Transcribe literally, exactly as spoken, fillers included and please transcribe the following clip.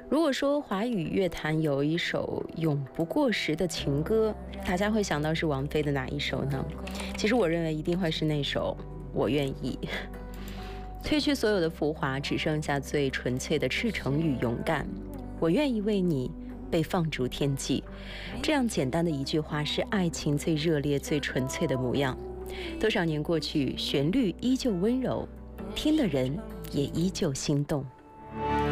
如果说华语乐坛有一首永不过时的情歌，大家会想到是王菲的哪一首呢？其实我认为一定会是那首《我愿意》。褪去所有的浮华，只剩下最纯粹的赤诚与勇敢。我愿意为你被放逐天际。这样简单的一句话，是爱情最热烈、最纯粹的模样。多少年过去，旋律依旧温柔，听的人也依旧心动。